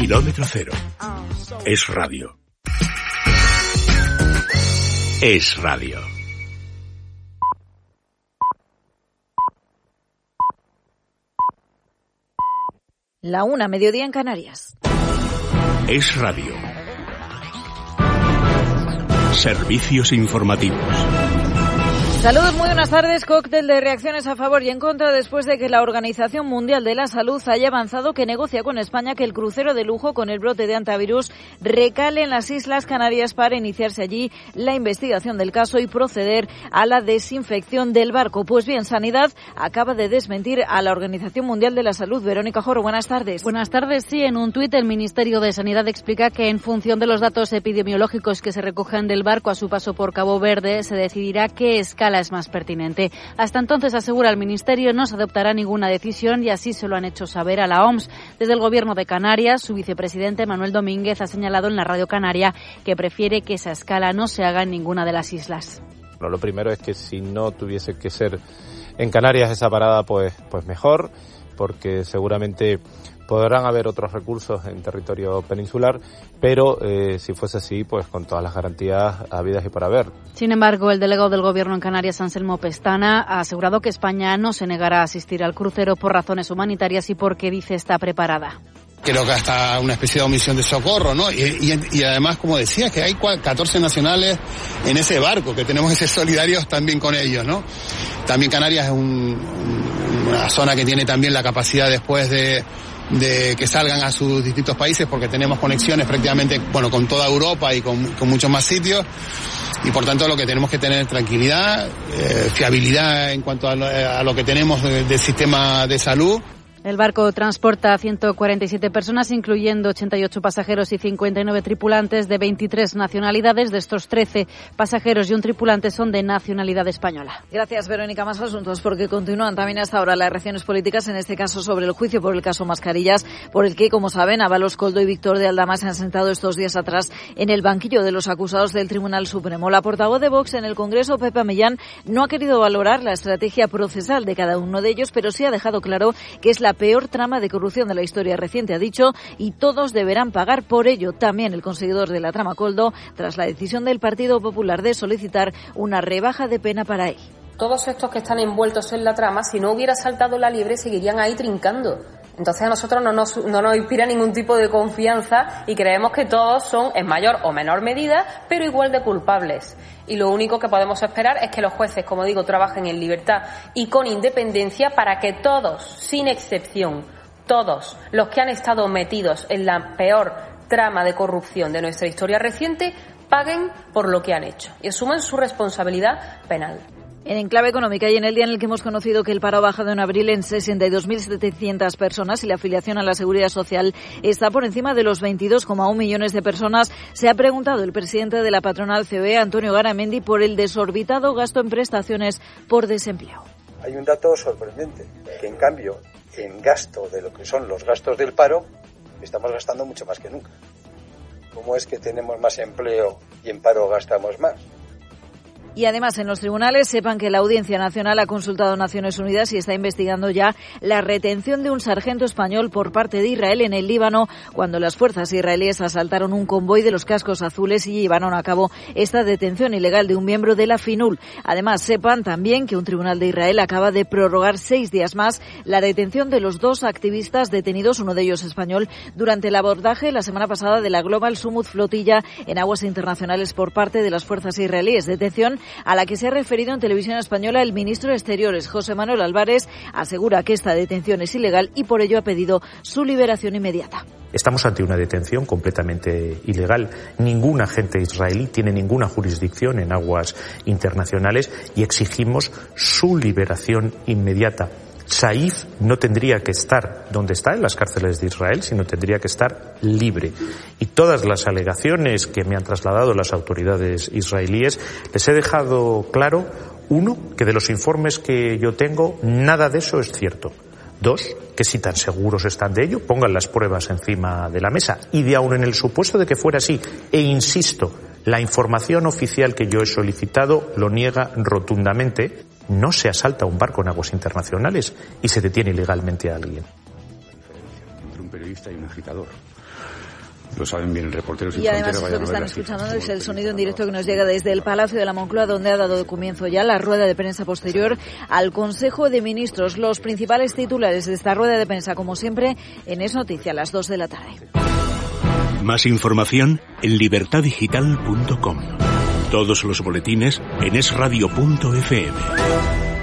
Kilómetro Cero. Es radio. Es radio. La 1, mediodía en Canarias. Es radio. Servicios informativos. Saludos, muy buenas tardes. Cóctel de reacciones a favor y en contra después de que la Organización Mundial de la Salud haya avanzado que negocia con España que el crucero de lujo con el brote de hantavirus recale en las Islas Canarias para iniciarse allí la investigación del caso y proceder a la desinfección del barco. Pues bien, Sanidad acaba de desmentir a la Organización Mundial de la Salud. Verónica Joro, buenas tardes. Buenas tardes. Sí, en un tuit el Ministerio de Sanidad explica que en función de los datos epidemiológicos que se recogen del barco a su paso por Cabo Verde se decidirá qué escala es más pertinente. Hasta entonces, asegura el Ministerio, no se adoptará ninguna decisión y así se lo han hecho saber a la OMS. Desde el Gobierno de Canarias, su vicepresidente Manuel Domínguez ha señalado en la Radio Canaria que prefiere que esa escala no se haga en ninguna de las islas. Bueno, lo primero es que si no tuviese que ser en Canarias esa parada, pues mejor, porque seguramente podrán haber otros recursos en territorio peninsular, pero si fuese así, pues con todas las garantías habidas y por haber. Sin embargo, el delegado del Gobierno en Canarias, Anselmo Pestana, ha asegurado que España no se negará a asistir al crucero por razones humanitarias y porque, dice, está preparada. Creo que hasta una especie de omisión de socorro, ¿no? Y además, como decía, que hay 14 nacionales en ese barco, que tenemos que ser solidarios también con ellos, ¿no? También Canarias es una zona que tiene también la capacidad después de que salgan a sus distintos países, porque tenemos conexiones prácticamente, bueno, con toda Europa y con muchos más sitios, y por tanto lo que tenemos que tener tranquilidad, fiabilidad en cuanto a lo que tenemos del sistema de salud. El barco transporta a 147 personas, incluyendo 88 pasajeros y 59 tripulantes de 23 nacionalidades. De estos, 13 pasajeros y un tripulante son de nacionalidad española. Gracias, Verónica. Más asuntos, porque continúan también hasta ahora las reacciones políticas, en este caso sobre el juicio por el caso Mascarillas, por el que, como saben, Ábalos Coldo y Víctor de Aldama se han sentado estos días atrás en el banquillo de los acusados del Tribunal Supremo. La portavoz de Vox en el Congreso, Pepa Millán, no ha querido valorar la estrategia procesal de cada uno de ellos, pero sí ha dejado claro que es la peor trama de corrupción de la historia reciente, ha dicho, y todos deberán pagar por ello. También el conseguidor de la trama Coldo, tras la decisión del Partido Popular de solicitar una rebaja de pena para él. Todos estos que están envueltos en la trama, si no hubiera saltado la liebre, seguirían ahí trincando. Entonces a nosotros no nos inspira ningún tipo de confianza y creemos que todos son, en mayor o menor medida, pero igual de culpables. Y lo único que podemos esperar es que los jueces, como digo, trabajen en libertad y con independencia para que todos, sin excepción, todos los que han estado metidos en la peor trama de corrupción de nuestra historia reciente, paguen por lo que han hecho y asuman su responsabilidad penal. En clave económica y en el día en el que hemos conocido que el paro ha bajado en abril en 62.700 personas y la afiliación a la Seguridad Social está por encima de los 22,1 millones de personas, se ha preguntado el presidente de la patronal COE, Antonio Garamendi, por el desorbitado gasto en prestaciones por desempleo. Hay un dato sorprendente, que en cambio, en gasto de lo que son los gastos del paro, estamos gastando mucho más que nunca. ¿Cómo es que tenemos más empleo y en paro gastamos más? Y además, en los tribunales, sepan que la Audiencia Nacional ha consultado a Naciones Unidas y está investigando ya la retención de un sargento español por parte de Israel en el Líbano, cuando las fuerzas israelíes asaltaron un convoy de los cascos azules y llevaron a cabo esta detención ilegal de un miembro de la FINUL. Además, sepan también que un tribunal de Israel acaba de prorrogar 6 días más la detención de los 2 activistas detenidos, uno de ellos español, durante el abordaje la semana pasada de la Global Summit Flotilla en aguas internacionales por parte de las fuerzas israelíes. Detención a la que se ha referido en televisión española el ministro de Exteriores, José Manuel Álvarez, asegura que esta detención es ilegal y por ello ha pedido su liberación inmediata. Estamos ante una detención completamente ilegal. Ningún agente israelí tiene ninguna jurisdicción en aguas internacionales y exigimos su liberación inmediata. Saif no tendría que estar donde está, en las cárceles de Israel, sino tendría que estar libre. Y todas las alegaciones que me han trasladado las autoridades israelíes, les he dejado claro, 1, que de los informes que yo tengo, nada de eso es cierto. 2, que si tan seguros están de ello, pongan las pruebas encima de la mesa. Y de aun en el supuesto de que fuera así, e insisto, la información oficial que yo he solicitado lo niega rotundamente. No se asalta un barco en aguas internacionales y se detiene ilegalmente a alguien. Entre un periodista y un agitador. lo saben bien Reporteros Sin Y además Fronteras. lo que están escuchando es el sonido en directo que nos llega desde el Palacio de la Moncloa, donde ha dado comienzo ya la rueda de prensa posterior al Consejo de Ministros. Los principales titulares de esta rueda de prensa, como siempre, en Es Noticia a las 2 de la tarde. Más información en libertadigital.com. Todos los boletines en esradio.fm.